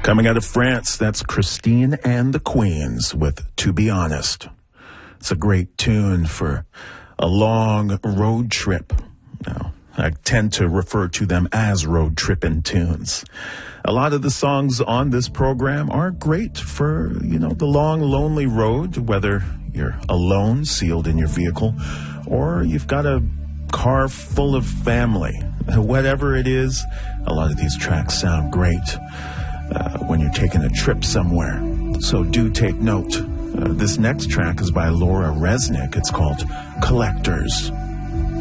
Coming out of France, that's Christine and the Queens with To Be Honest. It's a great tune for a long road trip. Now, I tend to refer to them as road tripping tunes. A lot of the songs on this program are great for, the long, lonely road, whether you're alone, sealed in your vehicle, or you've got a car full of family. Whatever it is, a lot of these tracks sound great when you're taking a trip somewhere. So do take note. This next track is by Laura Resnick. It's called Collectors.